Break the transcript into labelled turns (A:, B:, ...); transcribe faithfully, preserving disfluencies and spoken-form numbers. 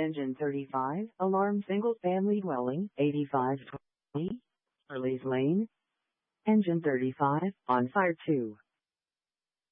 A: Engine thirty-five, alarm single-family dwelling, eighty-five twenty, Early's Lane. Engine thirty-five, on fire two.